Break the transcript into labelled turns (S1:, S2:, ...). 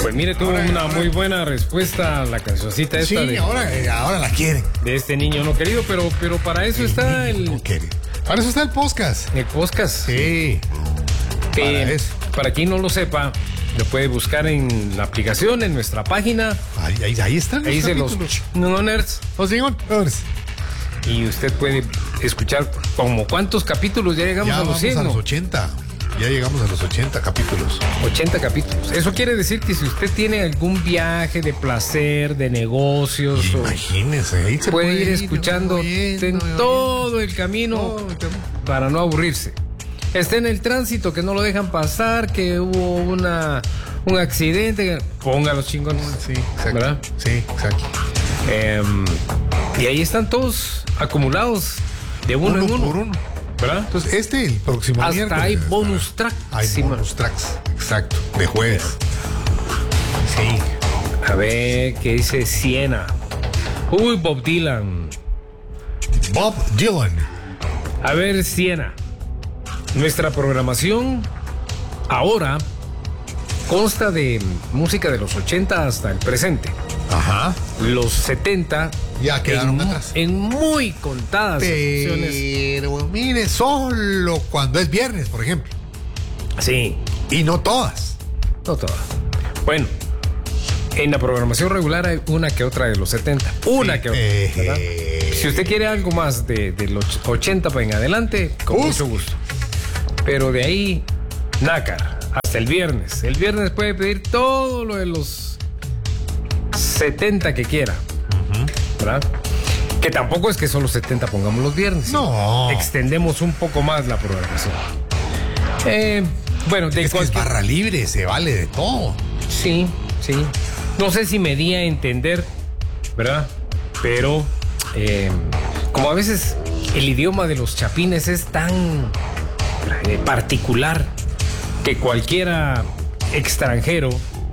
S1: Pues mire, tuvo una muy buena respuesta a la cancioncita esta.
S2: Sí, ahora la quieren.
S1: De este niño no querido, pero para eso está el
S2: Para eso está el podcast.
S1: El podcast.
S2: Sí.
S1: Para quien no lo sepa, lo puede buscar en la aplicación, en nuestra página.
S2: Ahí están.
S1: Ahí dice los Nerds. Y usted puede escuchar como cuántos capítulos ya llegamos a los 100.
S2: A los 80. Ya llegamos a los 80 capítulos.
S1: 80 capítulos. Eso quiere decir que si usted tiene algún viaje de placer, de negocios,
S2: imagínese, ahí se
S1: puede ir escuchando en todo el camino para no aburrirse. Está en el tránsito, que no lo dejan pasar, que hubo un accidente, ponga los chingones.
S2: Sí, exacto.
S1: ¿Verdad?
S2: Sí, exacto.
S1: Y ahí están todos acumulados de uno en uno.
S2: Por uno.
S1: ¿Verdad?
S2: Entonces, el próximo
S1: hasta
S2: miércoles.
S1: hay bonus tracks.
S2: Hay bonus tracks, exacto, de jueves. Sí.
S1: A ver, ¿qué dice Siena? Uy, Bob Dylan. A ver, Siena. Nuestra programación ahora consta de música de los 80 hasta el presente.
S2: Ajá.
S1: Los 70
S2: ya quedaron atrás.
S1: En muy contadas
S2: excepciones. Pero mire, solo cuando es viernes, por ejemplo.
S1: Sí.
S2: Y no todas.
S1: No todas. Bueno, en la programación regular hay una que otra de los 70. Una que otra, ¿verdad? Si usted quiere algo más de los 80 para en adelante, con mucho gusto. Pero de ahí, nácar, hasta el viernes. El viernes puede pedir todo lo de los 70 que quiera. ¿Verdad? Que tampoco es que solo 70 pongamos los viernes.
S2: No.
S1: Extendemos un poco más la programación. Bueno,
S2: es que es barra libre, se vale de todo.
S1: Sí, sí. No sé si me di a entender, ¿verdad? Pero como a veces el idioma de los chapines es tan particular que cualquiera extranjero